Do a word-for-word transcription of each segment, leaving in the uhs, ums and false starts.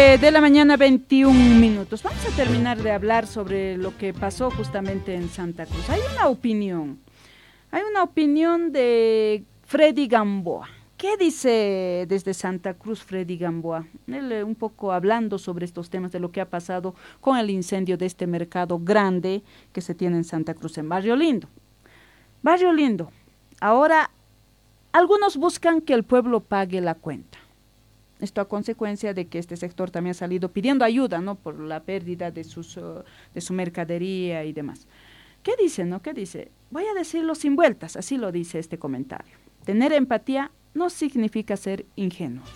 nueve de la mañana, veintiún minutos. Vamos a terminar de hablar sobre lo que pasó justamente en Santa Cruz. Hay una opinión, hay una opinión de Freddy Gamboa. ¿Qué dice desde Santa Cruz Freddy Gamboa? Él eh, un poco hablando sobre estos temas de lo que ha pasado con el incendio de este mercado grande que se tiene en Santa Cruz, en Barrio Lindo. Barrio Lindo, ahora algunos buscan que el pueblo pague la cuenta. Esto a consecuencia de que este sector también ha salido pidiendo ayuda, ¿no? Por la pérdida de, sus, uh, de su mercadería y demás. ¿Qué dice, no? ¿Qué dice? Voy a decirlo sin vueltas, así lo dice este comentario. Tener empatía no significa ser ingenuos.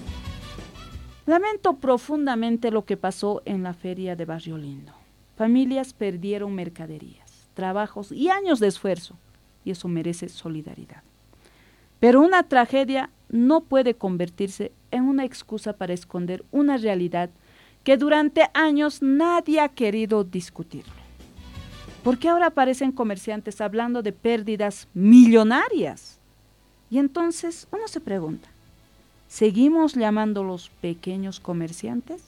Lamento profundamente lo que pasó en la feria de Barrio Lindo. Familias perdieron mercaderías, trabajos y años de esfuerzo, y eso merece solidaridad. Pero una tragedia no puede convertirse en una excusa para esconder una realidad que durante años nadie ha querido discutirlo. ¿Por qué ahora aparecen comerciantes hablando de pérdidas millonarias? Y entonces uno se pregunta, ¿seguimos llamándolos pequeños comerciantes?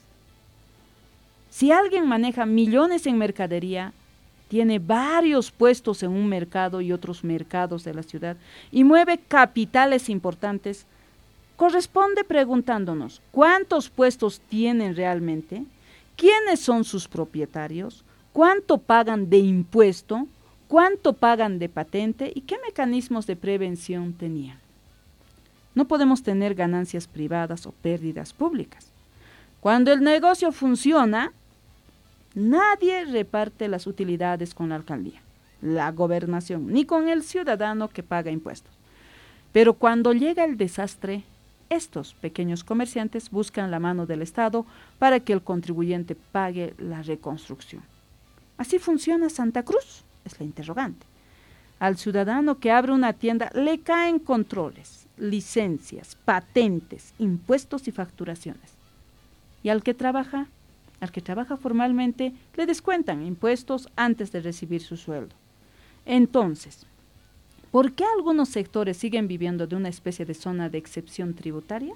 Si alguien maneja millones en mercadería, tiene varios puestos en un mercado y otros mercados de la ciudad y mueve capitales importantes, corresponde preguntándonos ¿cuántos puestos tienen realmente? ¿Quiénes son sus propietarios? ¿Cuánto pagan de impuesto? ¿Cuánto pagan de patente? ¿Y qué mecanismos de prevención tenían? No podemos tener ganancias privadas o pérdidas públicas. Cuando el negocio funciona, nadie reparte las utilidades con la alcaldía, la gobernación, ni con el ciudadano que paga impuestos. Pero cuando llega el desastre, estos pequeños comerciantes buscan la mano del Estado para que el contribuyente pague la reconstrucción. ¿Así funciona Santa Cruz? Es la interrogante. Al ciudadano que abre una tienda le caen controles, licencias, patentes, impuestos y facturaciones. Y al que trabaja, al que trabaja formalmente, le descuentan impuestos antes de recibir su sueldo. Entonces, ¿por qué algunos sectores siguen viviendo de una especie de zona de excepción tributaria?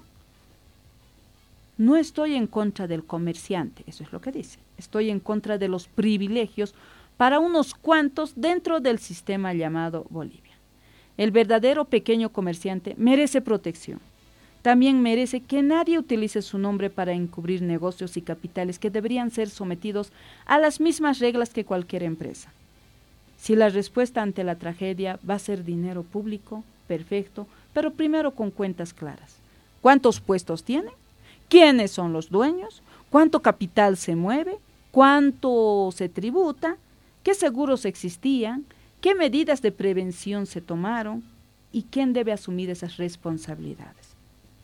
No estoy en contra del comerciante, eso es lo que dice. Estoy en contra de los privilegios para unos cuantos dentro del sistema llamado Bolivia. El verdadero pequeño comerciante merece protección. También merece que nadie utilice su nombre para encubrir negocios y capitales que deberían ser sometidos a las mismas reglas que cualquier empresa. Si la respuesta ante la tragedia va a ser dinero público, perfecto, pero primero con cuentas claras. ¿Cuántos puestos tienen? ¿Quiénes son los dueños? ¿Cuánto capital se mueve? ¿Cuánto se tributa? ¿Qué seguros existían? ¿Qué medidas de prevención se tomaron? ¿Y quién debe asumir esas responsabilidades?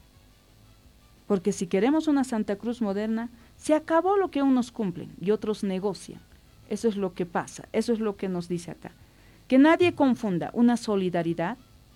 Porque si queremos una Santa Cruz moderna, se acabó lo que unos cumplen y otros negocian. Eso es lo que pasa, eso es lo que nos dice acá. Que nadie confunda una solidaridad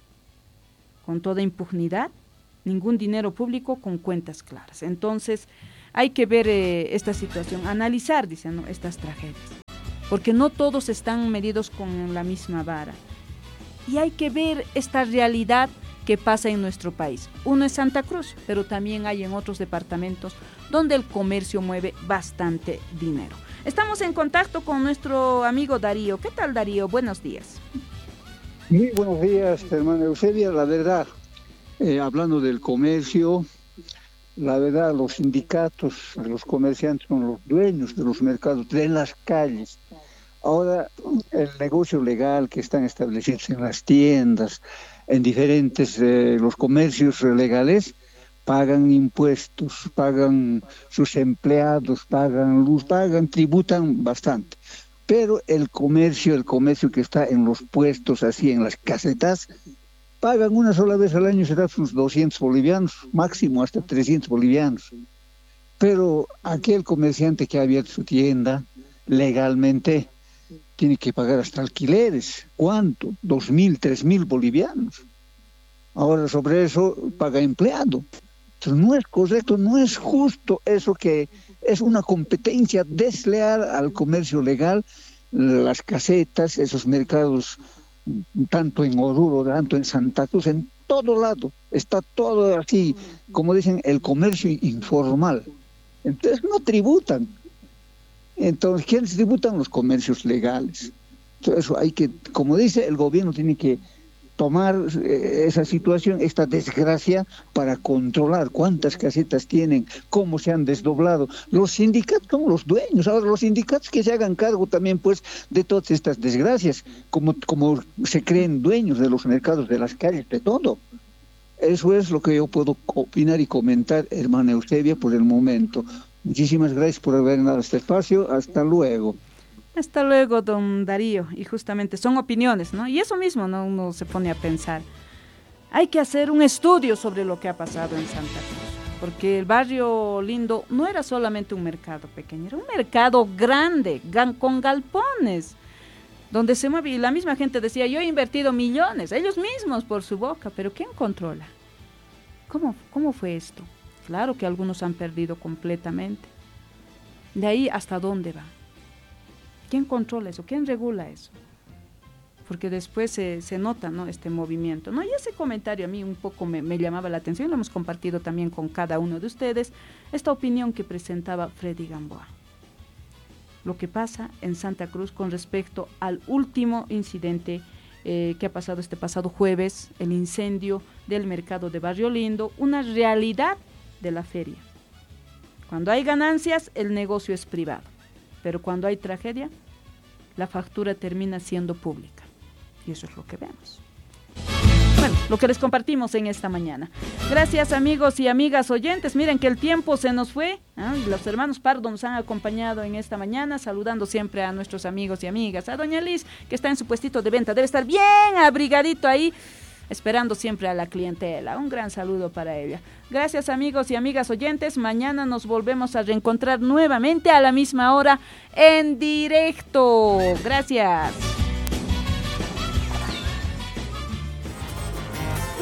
con toda impunidad, ningún dinero público con cuentas claras. Entonces, hay que ver eh, esta situación, analizar, dicen, ¿no?, estas tragedias. Porque no todos están medidos con la misma vara. Y hay que ver esta realidad que pasa en nuestro país. Uno es Santa Cruz, pero también hay en otros departamentos donde el comercio mueve bastante dinero. Estamos en contacto con nuestro amigo Darío. ¿Qué tal, Darío? Buenos días. Muy buenos días, hermana Eusebia. La verdad, eh, hablando del comercio, la verdad, los sindicatos, los comerciantes son los dueños de los mercados, de las calles. Ahora, el negocio legal que están establecidos en las tiendas, en diferentes, eh, los comercios legales, pagan impuestos, pagan sus empleados, pagan luz, pagan, tributan bastante. Pero el comercio, el comercio que está en los puestos, así en las casetas, pagan una sola vez al año, será sus doscientos bolivianos, máximo hasta trescientos bolivianos. Pero aquel comerciante que ha abierto su tienda legalmente tiene que pagar hasta alquileres. ¿Cuánto? Dos mil, tres mil bolivianos. Ahora sobre eso paga empleado. Entonces no es correcto, no es justo eso, que es una competencia desleal al comercio legal, las casetas, esos mercados, tanto en Oruro, tanto en Santa Cruz, en todo lado, está todo así, como dicen, el comercio informal. Entonces no tributan. Entonces, ¿quiénes tributan? Los comercios legales. Entonces, hay que, como dice, el gobierno tiene que tomar eh, esa situación, esta desgracia, para controlar cuántas casetas tienen, cómo se han desdoblado. Los sindicatos son los dueños, ahora los sindicatos que se hagan cargo también, pues, de todas estas desgracias, como, como se creen dueños de los mercados, de las calles, de todo. Eso es lo que yo puedo opinar y comentar, hermana Eusebia, por el momento. Muchísimas gracias por haber dado este espacio. Hasta luego. Hasta luego, don Darío. Y justamente son opiniones, ¿no? Y eso mismo, ¿no? Uno se pone a pensar. Hay que hacer un estudio sobre lo que ha pasado en Santa Cruz, porque el barrio Lindo no era solamente un mercado pequeño, era un mercado grande, con galpones, donde se mueve, y la misma gente decía, yo he invertido millones, ellos mismos por su boca, pero ¿quién controla? ¿Cómo, cómo fue esto? Claro que algunos han perdido completamente. De ahí, ¿hasta dónde va? ¿Quién controla eso? ¿Quién regula eso? Porque después se, se nota, ¿no?, este movimiento, ¿no? Y ese comentario a mí un poco me, me llamaba la atención, lo hemos compartido también con cada uno de ustedes, esta opinión que presentaba Freddy Gamboa. Lo que pasa en Santa Cruz con respecto al último incidente eh, que ha pasado este pasado jueves, el incendio del mercado de Barrio Lindo, una realidad de la feria. Cuando hay ganancias, el negocio es privado, pero cuando hay tragedia, la factura termina siendo pública. Y eso es lo que vemos. Bueno, lo que les compartimos en esta mañana. Gracias, amigos y amigas oyentes. Miren que el tiempo se nos fue, ¿eh? Los hermanos Pardo nos han acompañado en esta mañana, saludando siempre a nuestros amigos y amigas. A doña Liz, que está en su puestito de venta, debe estar bien abrigadito ahí, esperando siempre a la clientela. Un gran saludo para ella. Gracias, amigos y amigas oyentes. Mañana nos volvemos a reencontrar nuevamente a la misma hora en directo. Gracias.